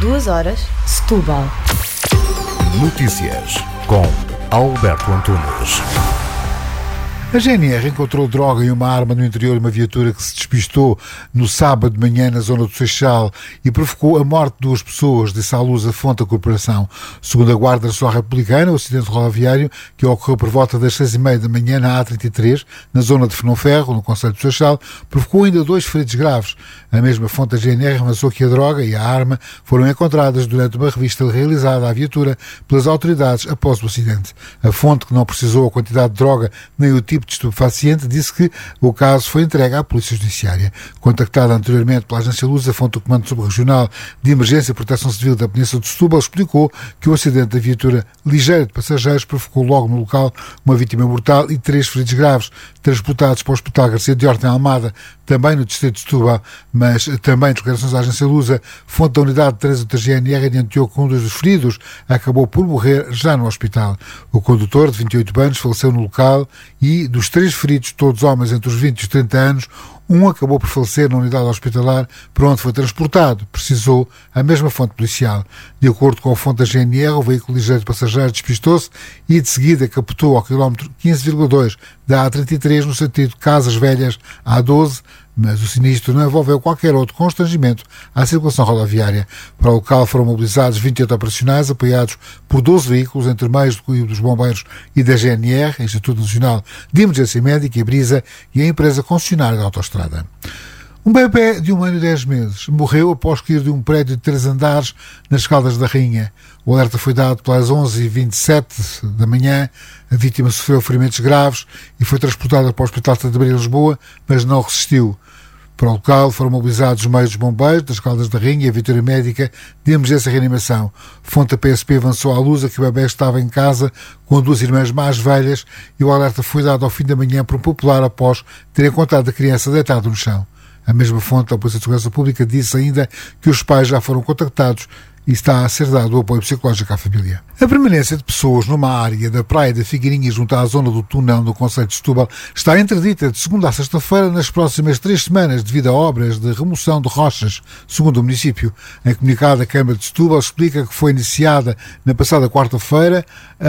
2 horas, Setúbal. Notícias com Alberto Antunes. A GNR encontrou droga e uma arma no interior de uma viatura que se despistou no sábado de manhã na zona do Seixal e provocou a morte de 2 pessoas, disse à luz a fonte da corporação. Segundo a Guarda Nacional Republicana, o acidente rodoviário, que ocorreu por volta das 6h30 da manhã na A33, na zona de Fernão-Ferro, no concelho do Seixal, provocou ainda 2 feridos graves. A mesma fonte da GNR avançou que a droga e a arma foram encontradas durante uma revista realizada à viatura pelas autoridades após o acidente. A fonte, que não precisou a quantidade de droga nem o tipo de estupefaciente, disse que o caso foi entregue à Polícia Judiciária. Contactada anteriormente pela Agência Luz, a fonte do Comando Subregional de Emergência e Proteção Civil da Península de Setúbal explicou que o acidente da viatura ligeira de passageiros provocou logo no local uma vítima mortal e 3 feridos graves, transportados para o Hospital Garcia de Horta em Almada, também no distrito de Setúbal, mas também em declarações à Agência Lusa, fonte da unidade de trânsito da GNR adiantou que um dos feridos acabou por morrer já no hospital. O condutor, de 28 anos, faleceu no local e, dos 3 feridos, todos homens entre os 20 e os 30 anos, um acabou por falecer na unidade hospitalar para onde foi transportado, precisou a mesma fonte policial. De acordo com a fonte da GNR, o veículo ligeiro de passageiros despistou-se e de seguida capotou ao quilómetro 15,2 da A33 no sentido Casas Velhas A12, mas o sinistro não envolveu qualquer outro constrangimento à circulação rodoviária. Para o local foram mobilizados 28 operacionais apoiados por 12 veículos, entre meios dos bombeiros e da GNR, Instituto Nacional de Emergência Médica, e Brisa, e a empresa concessionária da autoestrada. Um bebê de 1 ano e 10 meses morreu após cair de um prédio de 3 andares nas Caldas da Rainha. O alerta foi dado pelas 11h27 da manhã. A vítima sofreu ferimentos graves e foi transportada para o Hospital de Santa Maria de Lisboa, mas não resistiu. Para o local foram mobilizados os meios dos bombeiros das Caldas da Rainha e a viatura médica de emergência e reanimação. Fonte da PSP avançou à luz a que o bebê estava em casa com 2 irmãs mais velhas e o alerta foi dado ao fim da manhã por um popular após ter encontrado a criança deitada no chão. A mesma fonte da Polícia de Segurança Pública disse ainda que os pais já foram contactados e está a ser dado o apoio psicológico à família. A permanência de pessoas numa área da Praia da Figueirinha junto à zona do Túnel no concelho de Setúbal está interdita de segunda a sexta-feira nas próximas 3 semanas devido a obras de remoção de rochas, segundo o município. Em comunicado, a Câmara de Setúbal explica que foi iniciada na passada quarta-feira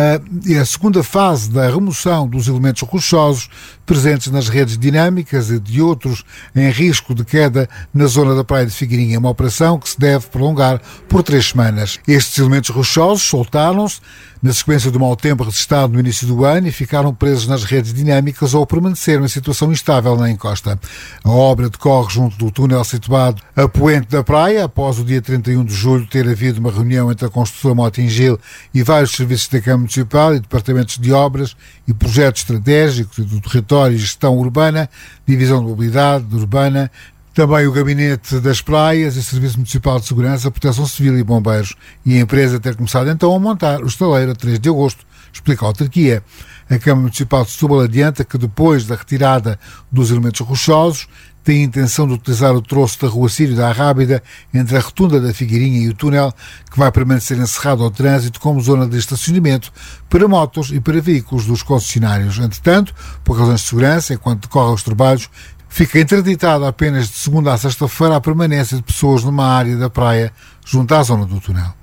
a segunda fase da remoção dos elementos rochosos presentes nas redes dinâmicas e de outros em risco de queda na zona da Praia de Figueirinha, uma operação que se deve prolongar por 3 semanas. Estes elementos rochosos soltaram-se na sequência do mau tempo registrado no início do ano e ficaram presos nas redes dinâmicas ou permaneceram em situação instável na encosta. A obra decorre junto do túnel situado a poente da praia, após o dia 31 de julho ter havido uma reunião entre a construtora Motingil e vários serviços da Câmara Municipal e departamentos de obras e projetos estratégicos do território e gestão urbana, divisão de mobilidade urbana, também o Gabinete das Praias e Serviço Municipal de Segurança, Proteção Civil e Bombeiros, e a empresa ter começado então a montar o estaleiro a 3 de agosto, explica a autarquia. A Câmara Municipal de Setúbal adianta que depois da retirada dos elementos rochosos, tem a intenção de utilizar o troço da Rua Sírio da Arrábida entre a rotunda da Figueirinha e o túnel, que vai permanecer encerrado ao trânsito como zona de estacionamento para motos e para veículos dos concessionários. Entretanto, por razões de segurança, enquanto decorrem os trabalhos, fica interditada apenas de segunda a sexta-feira a permanência de pessoas numa área da praia junto à zona do túnel.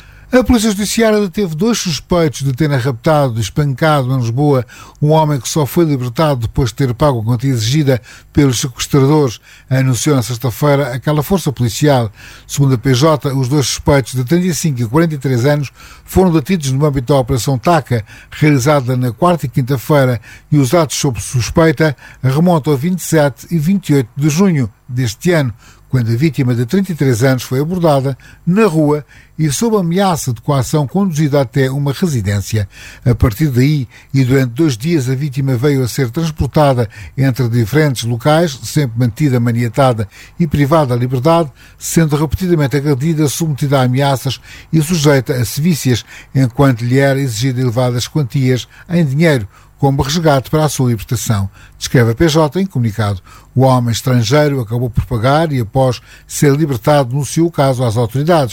A Polícia Judiciária deteve 2 suspeitos de terem raptado e espancado em Lisboa um homem que só foi libertado depois de ter pago a quantia exigida pelos sequestradores, anunciou na sexta-feira aquela força policial. Segundo a PJ, os 2 suspeitos de 35 e 43 anos foram detidos no âmbito da Operação TACA, realizada na quarta e quinta-feira, e os atos sob suspeita remontam a 27 e 28 de junho deste ano, quando a vítima de 33 anos foi abordada na rua e sob ameaça de coação conduzida até uma residência. A partir daí, e durante 2 dias, a vítima veio a ser transportada entre diferentes locais, sempre mantida maniatada e privada da liberdade, sendo repetidamente agredida, submetida a ameaças e sujeita a sevícias, enquanto lhe era exigida elevadas quantias em dinheiro, como resgate para a sua libertação. Descreve a PJ em comunicado. O homem estrangeiro acabou por pagar e, após ser libertado, denunciou o caso às autoridades.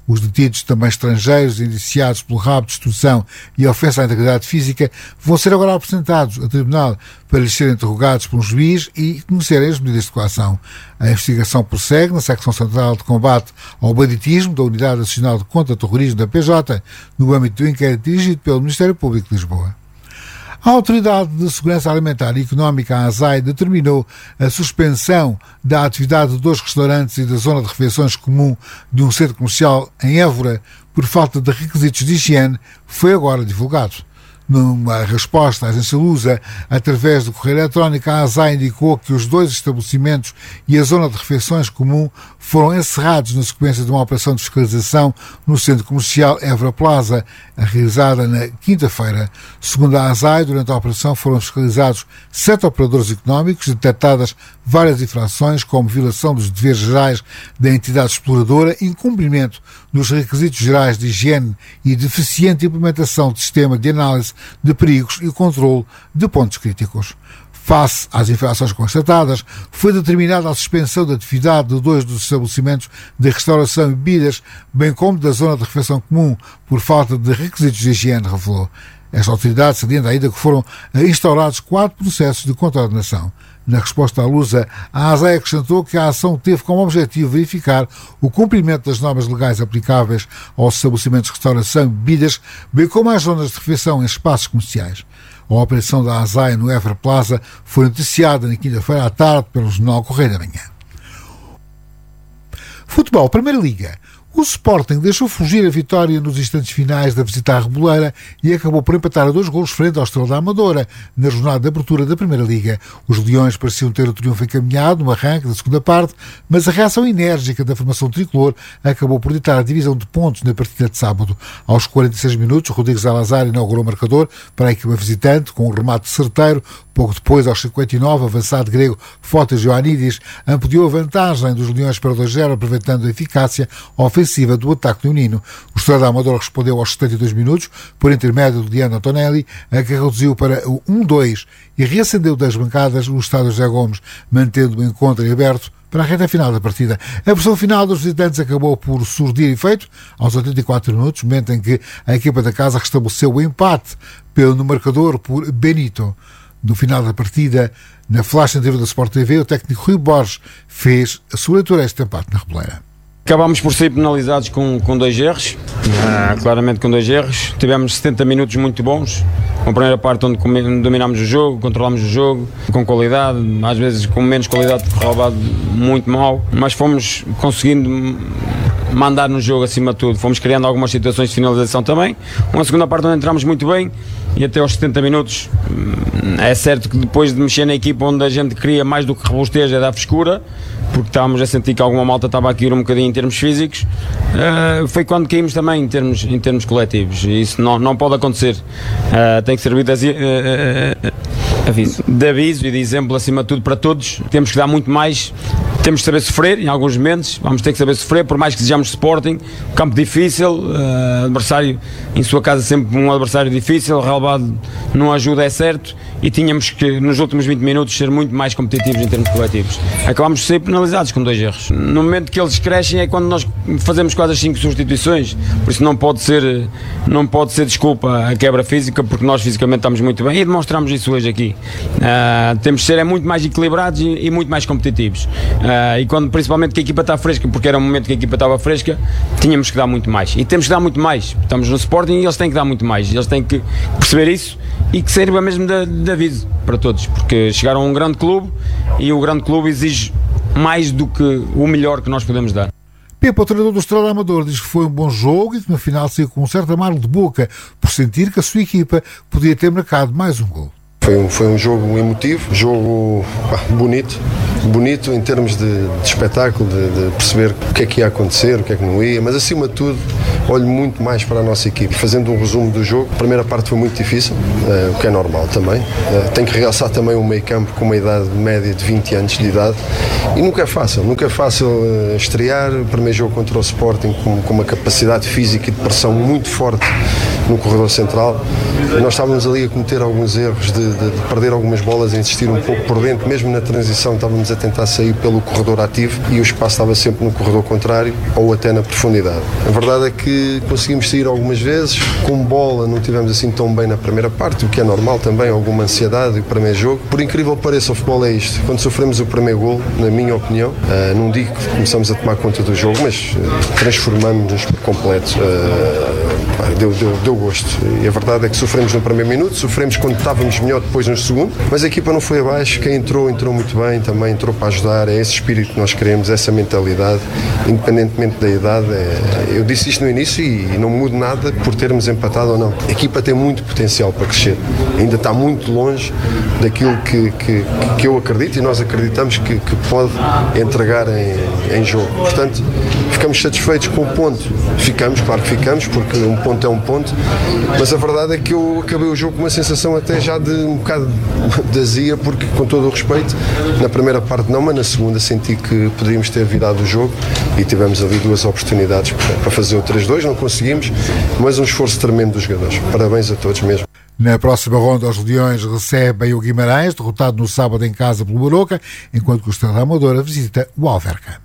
Os detidos, também estrangeiros, indiciados pelo rabo de extorsão e ofensa à integridade física, vão ser agora apresentados a tribunal para lhes serem interrogados por um juiz e conhecerem as medidas de coação. A investigação prossegue na Secção Central de Combate ao Banditismo da Unidade Nacional de Contra-Terrorismo da PJ, no âmbito do inquérito dirigido pelo Ministério Público de Lisboa. A Autoridade de Segurança Alimentar e Económica, a ASAI, determinou a suspensão da atividade de 2 restaurantes e da zona de refeições comum de um centro comercial em Évora por falta de requisitos de higiene, foi agora divulgado. Numa resposta à agência Lusa, através do correio eletrónico, a ASAI indicou que os 2 estabelecimentos e a zona de refeições comum foram encerrados na sequência de uma operação de fiscalização no centro comercial Évora Plaza, realizada na quinta-feira. Segundo a ASAI, durante a operação foram fiscalizados 7 operadores económicos, detectadas várias infrações, como violação dos deveres gerais da entidade exploradora, incumprimento dos requisitos gerais de higiene e deficiente implementação de sistema de análise de perigos e controle de pontos críticos. Face às infrações constatadas, foi determinada a suspensão da atividade de 2 dos estabelecimentos de restauração e bebidas, bem como da zona de refeição comum, por falta de requisitos de higiene, revelou. Esta autoridade salienta ainda que foram instaurados 4 processos de contraordenação. Na resposta à Lusa, a ASAI acrescentou que a ação teve como objetivo verificar o cumprimento das normas legais aplicáveis aos estabelecimentos de restauração e bebidas, bem como às zonas de refeição em espaços comerciais. A operação da ASAI no Évora Plaza foi noticiada na quinta-feira à tarde pelo Jornal Correio da Manhã. Futebol, Primeira Liga. O Sporting deixou fugir a vitória nos instantes finais da visita à Reboleira e acabou por empatar a 2 golos frente ao Estrela da Amadora, na jornada de abertura da Primeira Liga. Os Leões pareciam ter o triunfo encaminhado no arranque da segunda parte, mas a reação enérgica da formação tricolor acabou por ditar a divisão de pontos na partida de sábado. Aos 46 minutos, Rodrigo Salazar inaugurou o marcador para a equipa visitante, com um remate certeiro. Pouco depois, aos 59, o avançado grego Fotis Ioannidis ampliou a vantagem dos Leões para 2-0, aproveitando a eficácia ofensiva do ataque leonino. O Estrela da Amadora respondeu aos 72 minutos, por intermédio de Diana Antonelli, a que reduziu para o 1-2 e reacendeu das bancadas o estádio José Gomes, mantendo o encontro em aberto para a reta final da partida. A versão final dos visitantes acabou por surtir efeito aos 84 minutos, momento em que a equipa da casa restabeleceu o empate no marcador por Benito. No final da partida, na flash anterior da Sport TV, o técnico Rui Borges fez a sua leitura a este empate na Reboleira. Acabámos por ser penalizados com 2 erros, claramente com 2 erros. Tivemos 70 minutos muito bons. Com a primeira parte onde dominámos o jogo, controlámos o jogo com qualidade, às vezes com menos qualidade porque roubado muito mal, mas fomos conseguindo mandar no jogo acima de tudo. Fomos criando algumas situações de finalização também. Uma segunda parte onde entramos muito bem e até aos 70 minutos é certo que depois de mexer na equipa onde a gente queria mais do que robusteja, dar frescura, porque estávamos a sentir que alguma malta estava a cair um bocadinho em termos físicos, foi quando caímos também em termos coletivos, e isso não pode acontecer. Tem que servir de aviso e de exemplo acima de tudo para todos. Temos que dar muito mais, temos que saber sofrer em alguns momentos, vamos ter que saber sofrer, por mais que sejamos Sporting, campo difícil, adversário em sua casa sempre um adversário difícil, relevado não ajuda, é certo, e tínhamos que nos últimos 20 minutos ser muito mais competitivos em termos coletivos. Acabámos de ser penalizados com 2 erros. No momento que eles crescem é quando nós fazemos quase as 5 substituições, por isso não pode ser desculpa a quebra física, porque nós fisicamente estamos muito bem e demonstramos isso hoje aqui. Temos de ser muito mais equilibrados e muito mais competitivos. E quando principalmente que a equipa está fresca, porque era um momento que a equipa estava fresca, tínhamos que dar muito mais. E temos que dar muito mais. Estamos no Sporting e eles têm que dar muito mais. Eles têm que perceber isso e que sirva mesmo de aviso para todos, porque chegaram a um grande clube e o grande clube exige mais do que o melhor que nós podemos dar. Pepe, o treinador do Estrela Amador, diz que foi um bom jogo e que no final saiu com um certo amargo de boca por sentir que a sua equipa podia ter marcado mais um gol. Foi um jogo emotivo, jogo bonito em termos de espetáculo, de perceber o que é que ia acontecer, o que é que não ia, mas acima de tudo olho muito mais para a nossa equipe. Fazendo um resumo do jogo, a primeira parte foi muito difícil, o que é normal também. Tenho que realçar também um meio campo com uma idade média de 20 anos de idade e nunca é fácil estrear. O primeiro jogo contra o Sporting com uma capacidade física e de pressão muito forte no corredor central. Nós estávamos ali a cometer alguns erros de perder algumas bolas, a insistir um pouco por dentro, mesmo na transição estávamos a tentar sair pelo corredor ativo e o espaço estava sempre no corredor contrário ou até na profundidade. A verdade é que conseguimos sair algumas vezes, com bola não tivemos assim tão bem na primeira parte, o que é normal também, alguma ansiedade, o primeiro jogo. Por incrível que pareça, o futebol é isto. Quando sofremos o primeiro gol, na minha opinião, não digo que começamos a tomar conta do jogo, mas transformamos-nos por completo. Deu gosto. E a verdade é que sofremos no primeiro minuto, sofremos quando estávamos melhor depois no segundo, mas a equipa não foi abaixo, quem entrou muito bem, também entrou para ajudar, é esse espírito que nós queremos, essa mentalidade, independentemente da idade. Eu disse isto no início e não mudo nada por termos empatado ou não. A equipa tem muito potencial para crescer, ainda está muito longe daquilo que eu acredito e nós acreditamos que pode entregar em jogo. Portanto, ficamos satisfeitos com o ponto. Claro que ficamos, porque um ponto é um ponto, mas a verdade é que eu acabei o jogo com uma sensação até já de um bocado de azia, porque, com todo o respeito, na primeira parte não, mas na segunda senti que poderíamos ter virado o jogo e tivemos ali duas oportunidades para fazer o 3-2, não conseguimos, mas um esforço tremendo dos jogadores. Parabéns a todos mesmo. Na próxima ronda, os Leões recebem o Guimarães, derrotado no sábado em casa pelo Aroca, enquanto que o Estrela Amadora visita o Alverca.